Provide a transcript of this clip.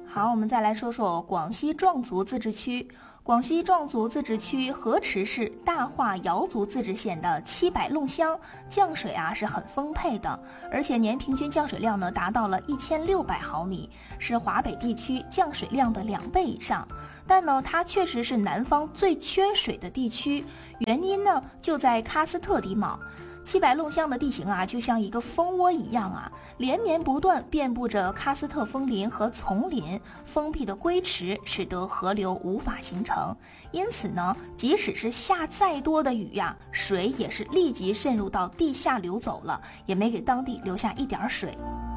好，我们再来说说广西壮族自治区。广西壮族自治区河池市大化瑶族自治县的七百弄乡降水是很丰沛的，而且年平均降水量呢达到了1600毫米，是华北地区降水量的2倍以上。但呢，它确实是南方最缺水的地区，原因呢就在喀斯特地貌。七百弄乡的地形就像一个蜂窝一样连绵不断，遍布着喀斯特枫林和丛林，封闭的龟池使得河流无法形成，因此呢，即使是下再多的雨水也是立即渗入到地下流走了，也没给当地留下一点水。